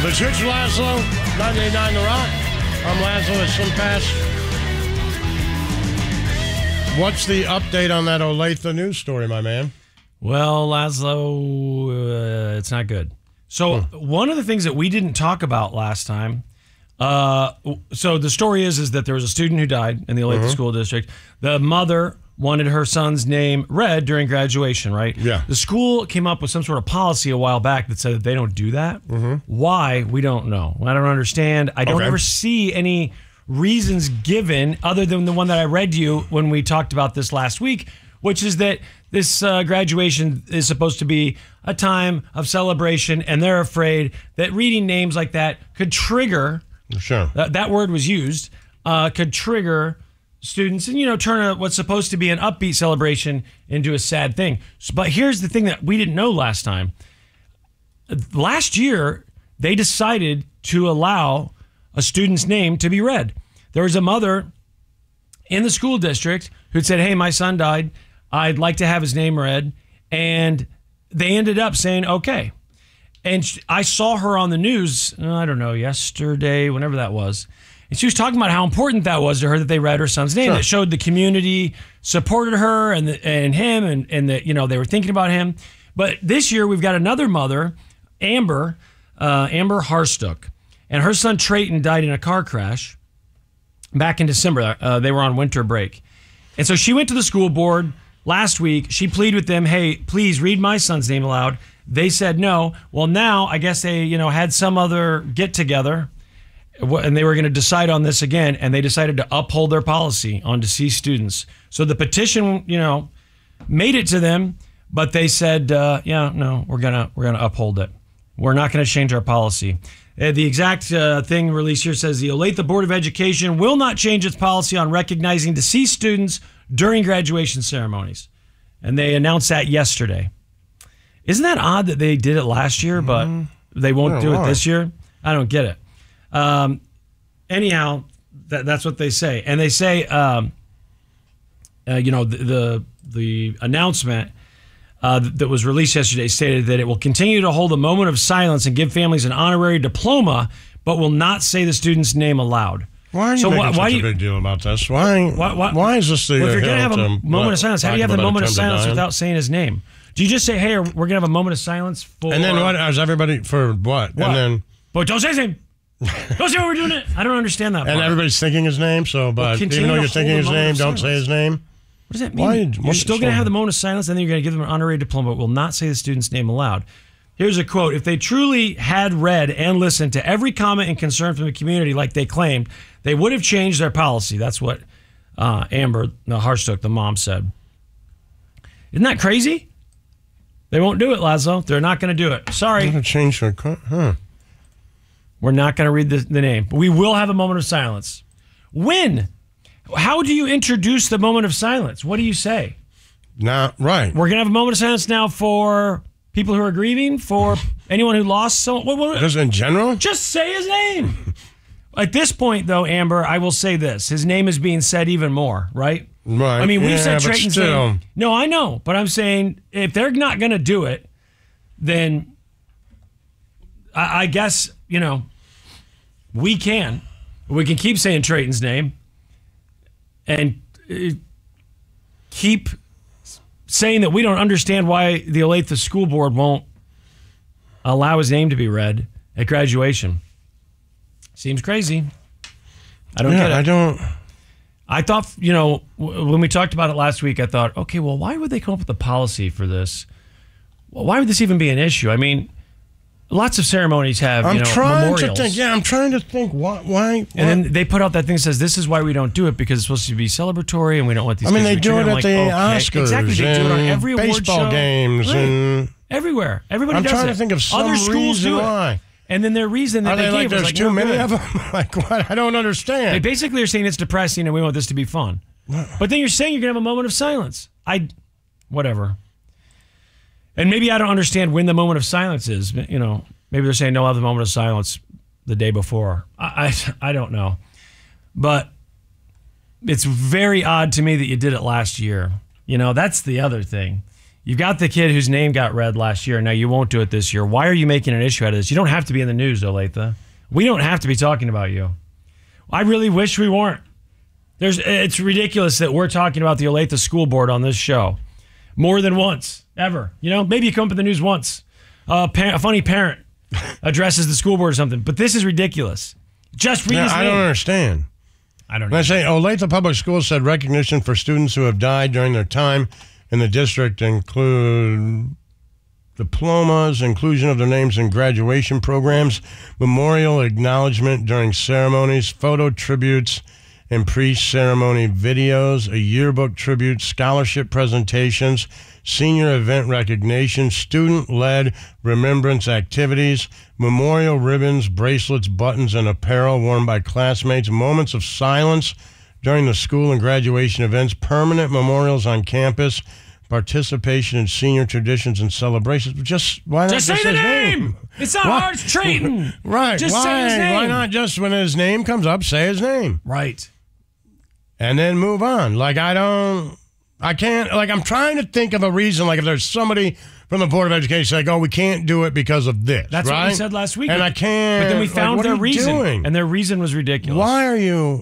The Church of Laszlo, 98.9 The Rock. I'm Laszlo at SlimPass. What's the update on that Olathe news story, my man? Well, Laszlo, it's not good. So one of the things that we didn't talk about last time, so the story is that there was a student who died in the Olathe School District. The mother wanted her son's name read during graduation, right? Yeah. The school came up with some sort of policy a while back that said that they don't do that. Why? We don't know. I don't understand. I don't ever see any reasons given other than the one that I read you when we talked about this last week, which is that this graduation is supposed to be a time of celebration, and they're afraid that reading names like that could trigger, that word was used, could trigger students and, turn what's supposed to be an upbeat celebration into a sad thing. But here's the thing that we didn't know last time. Last year, they decided to allow a student's name to be read. There was a mother in the school district who said, hey, my son died. I'd like to have his name read. And they ended up saying, okay. And I saw her on the news, I don't know, yesterday, whenever that was. And she was talking about how important that was to her that they read her son's name. That showed the community supported her and him and that, they were thinking about him. But this year we've got another mother, Amber Harstook. And her son Trayton died in a car crash back in December. They were on winter break. And so she went to the school board last week. She pleaded with them, hey, please read my son's name aloud. They said no. Well, now I guess they, had some other get-together, and they were going to decide on this again, and they decided to uphold their policy on deceased students. So the petition, made it to them, but they said, no, we're gonna uphold it. We're not going to change our policy. The exact thing released here says the Olathe Board of Education will not change its policy on recognizing deceased students during graduation ceremonies. And they announced that yesterday. Isn't that odd that they did it last year, but they won't do it this year? I don't get it. Anyhow, that's what they say. And they say, the announcement that was released yesterday stated that it will continue to hold a moment of silence and give families an honorary diploma, but will not say the student's name aloud. Why are you making such a big deal about this? Why is this the... Well, if you're going to have a moment of silence, how do you have the moment of silence without saying his name? Do you just say, hey, we're going to have a moment of silence for... And then what? Is everybody... For what? And then... But don't say his name. Don't say what we're doing it. I don't understand that part. And everybody's thinking his name, so but even though you're thinking his name, don't say his name? What does that mean? You're still going to have the moment of silence, and then you're going to give them an honorary diploma, but will not say the student's name aloud. Here's a quote. If they truly had read and listened to every comment and concern from the community like they claimed, they would have changed their policy. That's what Amber Harstook, the mom, said. Isn't that crazy? They won't do it, Laszlo. They're not going to do it. Sorry. They're going to change their... We're not going to read the name. But we will have a moment of silence. When? How do you introduce the moment of silence? What do you say? Right. We're going to have a moment of silence now for people who are grieving, for anyone who lost someone. Just in general? Just say his name. At this point, though, Amber, I will say this. His name is being said even more, right? Right. I mean, we've said Trayton's name. No, I know. But I'm saying if they're not going to do it, then I guess, we can keep saying Trayton's name and keep saying that we don't understand why the Olathe School Board won't allow his name to be read at graduation. Seems crazy. I don't get it. I thought, when we talked about it last week, I thought, okay, well, why would they come up with a policy for this? Well, why would this even be an issue? I mean, lots of ceremonies have, memorials. I'm trying to think. Why? And then they put out that thing that says, this is why we don't do it, because it's supposed to be celebratory and we don't want these kids they to do it at the Oscars. Exactly. They do it on every award show. Baseball games. And everywhere. Everybody does it. I'm trying to think of some reason why. And then their reason that they gave was there's too many of them? Like, what? I don't understand. They basically are saying it's depressing and we want this to be fun. But then you're saying you're going to have a moment of silence. Whatever. And maybe I don't understand when the moment of silence is. Maybe they're saying no, I'll have the moment of silence the day before. I don't know. But it's very odd to me that you did it last year. That's the other thing. You've got the kid whose name got read last year. Now you won't do it this year. Why are you making an issue out of this? You don't have to be in the news, Olathe. We don't have to be talking about you. I really wish we weren't. It's ridiculous that we're talking about the Olathe School Board on this show more than once, ever. Maybe you come up in the news once. A funny parent addresses the school board or something, but this is ridiculous. Just read his name. I don't understand. I don't know. I say Olathe Public Schools said recognition for students who have died during their time in the district include diplomas, inclusion of their names in graduation programs, memorial acknowledgement during ceremonies, photo tributes and pre-ceremony videos, a yearbook tribute, scholarship presentations, senior event recognition, student-led remembrance activities, memorial ribbons, bracelets, buttons, and apparel worn by classmates, moments of silence during the school and graduation events, permanent memorials on campus, participation in senior traditions and celebrations. Why not just say the name? It's not hard. It's Trayton. Right. Just say his name. Why not just when his name comes up, say his name? Right. And then move on. I'm trying to think of a reason, if there's somebody from the Board of Education we can't do it because of this. That's right? what we said last week. And I can't. But then we found their reason. Doing? And their reason was ridiculous. Why are you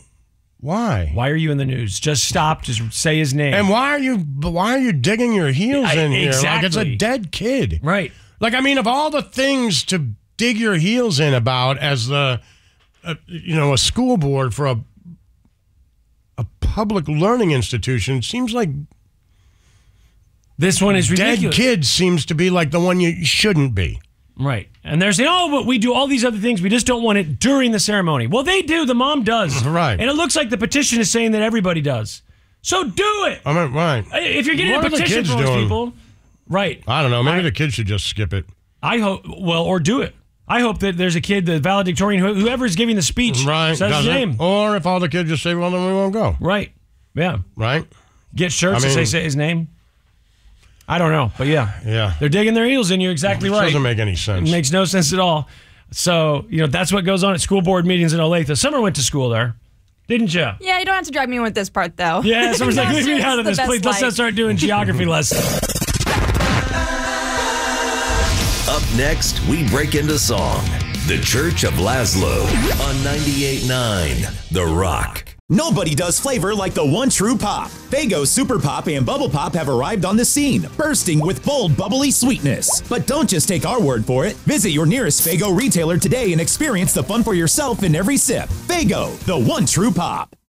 in the news? Just stop. Just say his name. And why are you digging your heels in here? Exactly. It's a dead kid. Right. Of all the things to dig your heels in about as a school board for a public learning institution, it seems like this one is ridiculous. Dead kid seems to be the one you shouldn't be. Right. And they're saying, but we do all these other things. We just don't want it during the ceremony. Well, they do. The mom does. Right. And it looks like the petition is saying that everybody does. So do it. Right. If you're getting a petition from those people. Right. I don't know. Maybe the kids should just skip it. I hope, or do it. I hope that there's a kid, the valedictorian, whoever is giving the speech, says his name. Or if all the kids just say, well, then we won't go. Right. Yeah. Right? Get shirts that say his name. I don't know, but yeah. Yeah. They're digging their heels in. You're exactly right. It doesn't make any sense. It makes no sense at all. So, that's what goes on at school board meetings in Olathe. Summer went to school there. Didn't you? Yeah, you don't have to drag me in with this part, though. Yeah, Summer's like, leave me out of this, please. Let's not start doing geography lessons. Up next, we break into song. The Church of Laszlo on 98.9 The Rock. Nobody does flavor like the one true pop. Faygo Super Pop and Bubble Pop have arrived on the scene, bursting with bold, bubbly sweetness. But don't just take our word for it. Visit your nearest Faygo retailer today and experience the fun for yourself in every sip. Faygo, the one true pop.